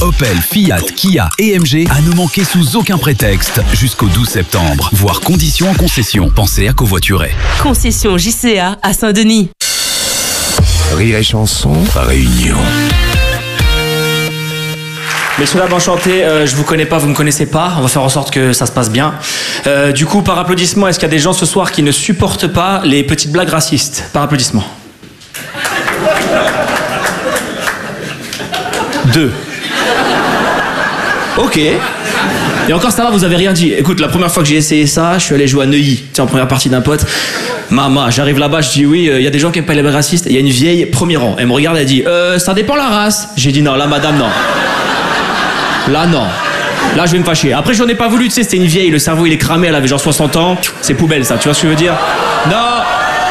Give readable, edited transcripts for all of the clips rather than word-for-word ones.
Opel, Fiat, Kia et MG à ne manquer sous aucun prétexte jusqu'au 12 septembre. Voir conditions en concession. Pensez à covoiturer. Concession JCA à Saint-Denis. Rire et chanson, réunion. Messieurs, dames, enchanté, je vous connais pas, vous me connaissez pas, on va faire en sorte que ça se passe bien. Du coup, par applaudissement, est-ce qu'il y a des gens ce soir qui ne supportent pas les petites blagues racistes? Par applaudissement. 2. Ok. Et encore ça va, vous avez rien dit. Écoute, la première fois que j'ai essayé ça, je suis allé jouer à Neuilly, tu sais, en première partie d'un pote. Maman, j'arrive là-bas, je dis oui, il y a des gens qui aiment pas les blagues racistes. Il y a une vieille, premier rang, elle me regarde, elle dit ça dépend la race. J'ai dit non, là madame, non. Là, non. Là, je vais me fâcher. Après, j'en ai pas voulu, tu sais, c'était une vieille, le cerveau, il est cramé, elle avait genre 60 ans. C'est poubelle, ça, tu vois ce que je veux dire? Non.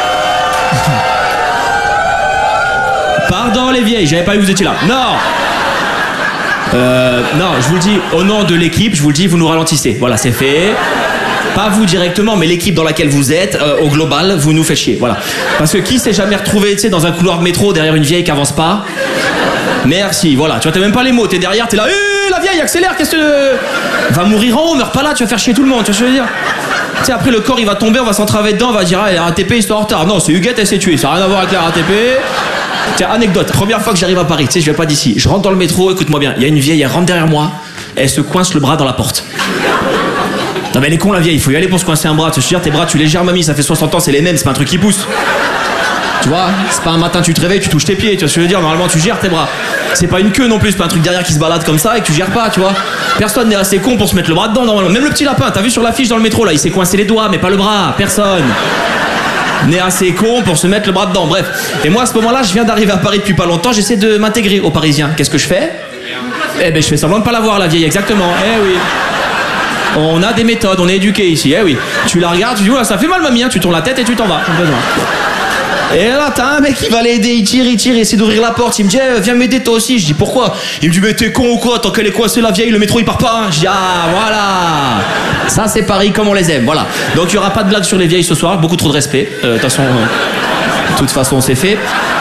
Pardon, les vieilles, j'avais pas vu que vous étiez là. Non. Non, je vous le dis, au nom de l'équipe, je vous le dis, vous nous ralentissez. Voilà, c'est fait. Pas vous directement, mais l'équipe dans laquelle vous êtes, au global, vous nous faites chier. Voilà. Parce que qui s'est jamais retrouvé, tu sais, dans un couloir de métro derrière une vieille qui avance pas? Merci, voilà. Tu vois, t'as même pas les mots, t'es derrière, t'es là, la vieille, accélère, qu'est-ce que... Va mourir en haut, meurs pas là, tu vas faire chier tout le monde, tu vois ce que je veux dire? Tu sais, après, le corps, il va tomber, on va s'entraver dedans, on va dire, ah, la RATP, ils sont en retard. Non, c'est Huguette, elle s'est tuée, ça n'a rien à voir avec la RATP. Tiens, anecdote, première fois que j'arrive à Paris, tu sais, je viens pas d'ici, je rentre dans le métro, écoute-moi bien, il y a une vieille, elle rentre derrière moi, elle se coince le bras dans la porte. Non mais elle est con la vieille, il faut y aller pour se coincer un bras, tu sais, tes bras, tu les gères mamie, ça fait 60 ans, c'est les mêmes, c'est pas un truc qui pousse. Tu vois, c'est pas un matin tu te réveilles, tu touches tes pieds, tu vois ce que je veux dire, normalement tu gères tes bras. C'est pas une queue non plus, c'est pas un truc derrière qui se balade comme ça et que tu gères pas, tu vois. Personne n'est assez con pour se mettre le bras dedans normalement. Même le petit lapin, t'as vu sur l'affiche dans le métro là, il s'est coincé les doigts mais pas le bras, personne n'est assez con pour se mettre le bras dedans, bref. Et moi à ce moment-là, je viens d'arriver à Paris depuis pas longtemps, j'essaie de m'intégrer aux Parisiens. Qu'est-ce que je fais? Eh ben je fais semblant de pas la voir la vieille, exactement, eh oui. On a des méthodes, on est éduqués ici, eh oui. Tu la regardes, tu dis, ouais, ça fait mal mamie, hein. Tu tournes la tête et tu t'en vas. Et là, t'as un mec qui va l'aider, il tire, il essaie d'ouvrir la porte. Il me dit, viens m'aider toi aussi. Je dis, pourquoi? Il me dit, mais t'es con ou quoi? Tant qu'elle est coincée la vieille, le métro il part pas. Hein. Je dis, ah, voilà. Ça, c'est Paris comme on les aime, voilà. Donc, il y aura pas de blague sur les vieilles ce soir, beaucoup trop de respect. De toute façon, c'est fait.